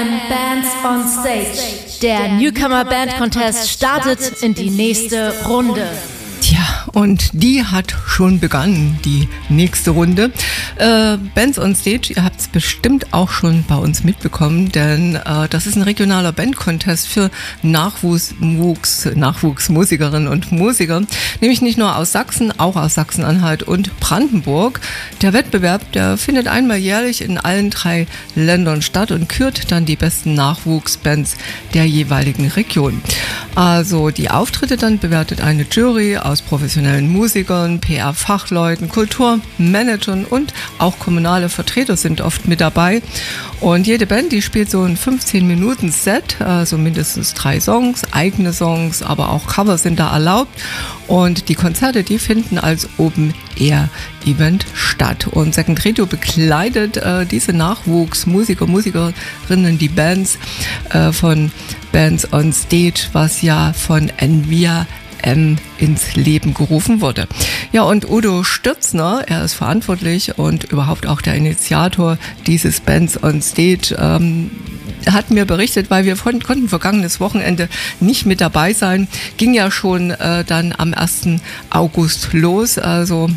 Bands on Stage. Der Newcomer Band Contest startet in die nächste Runde. Tja, und die hat schon begonnen, die nächste Runde. Bands on Stage, ihr habt es bestimmt auch schon bei uns mitbekommen, denn das ist ein regionaler Band-Contest für Nachwuchsmusikerinnen und Musiker, nämlich nicht nur aus Sachsen, auch aus Sachsen-Anhalt und Brandenburg. Der Wettbewerb, der findet einmal jährlich in allen 3 Ländern statt und kürt dann die besten Nachwuchsbands der jeweiligen Region. Also die Auftritte dann bewertet eine Jury aus professionellen Musikern, PR-Fachleuten, Kulturmanagern und auch kommunale Vertreter sind oft mit dabei. Und jede Band, die spielt so ein 15-Minuten-Set, also mindestens 3 Songs, eigene Songs, aber auch Cover sind da erlaubt. Und die Konzerte, die finden als Open-Air-Event statt. Und Second Radio begleitet diese Nachwuchsmusiker, Musikerinnen, die Bands von Bands on Stage, was ja von NVIA-M ins Leben gerufen wurde. Ja, und Udo Stürzner, er ist verantwortlich und überhaupt auch der Initiator dieses Bands on Stage, hat mir berichtet, weil wir konnten vergangenes Wochenende nicht mit dabei sein. Ging ja schon dann am 1. August los, also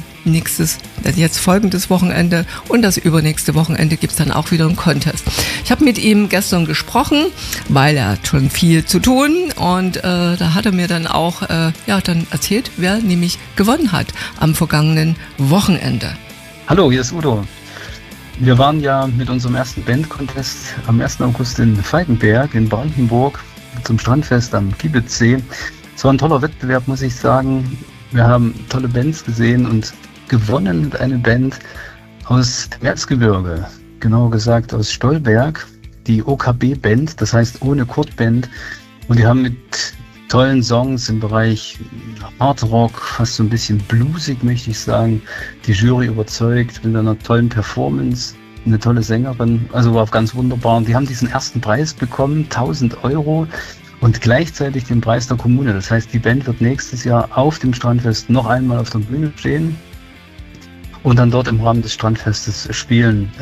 jetzt folgendes Wochenende und das übernächste Wochenende gibt's dann auch wieder einen Contest. Ich habe mit ihm gestern gesprochen, weil er hat schon viel zu tun und da hat er mir dann auch dann erzählt, wer nämlich gewonnen hat am vergangenen Wochenende. Hallo, hier ist Udo. Wir waren ja mit unserem ersten Band-Contest am 1. August in Falkenberg in Brandenburg zum Strandfest am Kiebitzsee. Es war ein toller Wettbewerb, muss ich sagen. Wir haben tolle Bands gesehen und gewonnen mit einer Band aus dem Erzgebirge, genauer gesagt aus Stolberg, die OKB-Band, das heißt ohne Kurt-Band. Und die haben mit tollen Songs im Bereich Hard Rock, fast so ein bisschen bluesig, möchte ich sagen, die Jury überzeugt mit einer tollen Performance, eine tolle Sängerin, also war ganz wunderbar. Und die haben diesen ersten Preis bekommen, 1.000 € und gleichzeitig den Preis der Kommune. Das heißt, die Band wird nächstes Jahr auf dem Strandfest noch einmal auf der Bühne stehen und dann dort im Rahmen des Strandfestes spielen.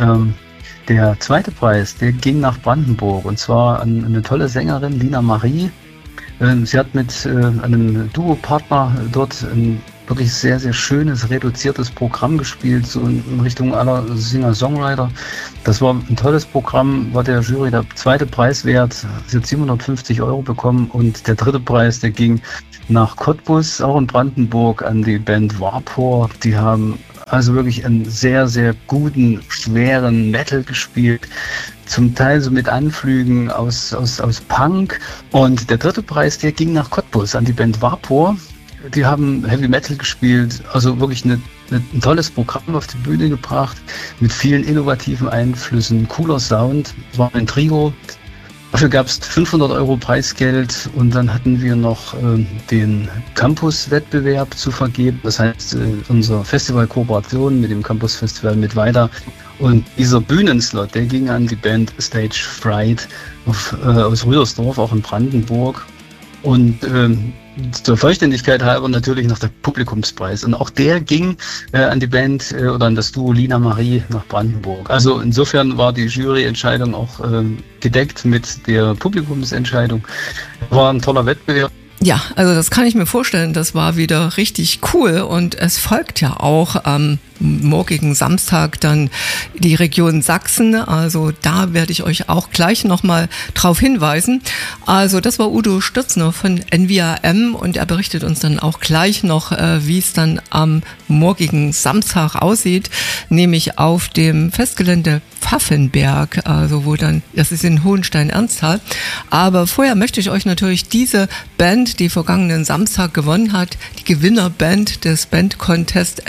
Der zweite Preis, der ging nach Brandenburg und zwar an eine tolle Sängerin, Lina Marie. Sie hat mit einem Duopartner dort ein wirklich sehr, sehr schönes, reduziertes Programm gespielt, so in Richtung aller Singer-Songwriter. Das war ein tolles Programm, war der Jury der zweite Preis wert. Sie hat 750 € bekommen und der dritte Preis, der ging nach Cottbus, auch in Brandenburg, an die Band Warpor. Die haben also wirklich einen sehr, sehr guten, schweren Metal gespielt. Zum Teil so mit Anflügen aus Punk. Und der dritte Preis, der ging nach Cottbus an die Band Vapor. Die haben Heavy Metal gespielt, also wirklich ein tolles Programm auf die Bühne gebracht, mit vielen innovativen Einflüssen, cooler Sound. Es war ein Trio. Dafür gab es 500 € Preisgeld und dann hatten wir noch den Campus-Wettbewerb zu vergeben. Das heißt, unser Festival-Kooperation mit dem Campus-Festival mit weiter. Und dieser Bühnenslot, der ging an die Band Stage Fright aus Rüdersdorf, auch in Brandenburg. Und zur Vollständigkeit halber natürlich noch der Publikumspreis. Und auch der ging an die Band oder an das Duo Lina Marie nach Brandenburg. Also insofern war die Juryentscheidung auch gedeckt mit der Publikumsentscheidung. War ein toller Wettbewerb. Ja, also das kann ich mir vorstellen, das war wieder richtig cool und es folgt ja auch am morgigen Samstag dann die Region Sachsen, also da werde ich euch auch gleich nochmal drauf hinweisen. Also das war Udo Stürzner von NVIA-M und er berichtet uns dann auch gleich noch, wie es dann am morgigen Samstag aussieht, nämlich auf dem Festgelände Pfaffenberg, also wo dann, das ist in Hohenstein-Ernsthal. Aber vorher möchte ich euch natürlich diese Band, die vergangenen Samstag gewonnen hat, die Gewinnerband des Band-Contest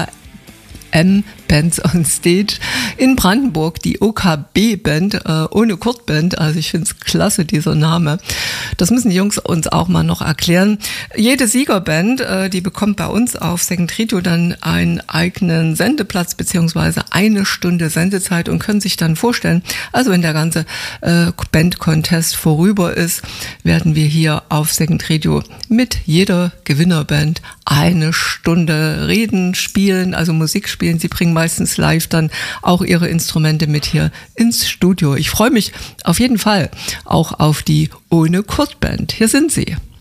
NVIA-M Bands on Stage in Brandenburg, die OKB-Band, ohne Kurt-Band, also ich finde es klasse, dieser Name. Das müssen die Jungs uns auch mal noch erklären. Jede Siegerband, die bekommt bei uns auf Second Radio dann einen eigenen Sendeplatz beziehungsweise 1 Stunde Sendezeit und können sich dann vorstellen, also wenn der ganze Band-Contest vorüber ist, werden wir hier auf Second Radio mit jeder Gewinnerband 1 Stunde reden, spielen, also Musik spielen. Sie bringen meistens live dann auch ihre Instrumente mit hier ins Studio. Ich freue mich auf jeden Fall auch auf die Ohne Kurt Band. Hier sind sie.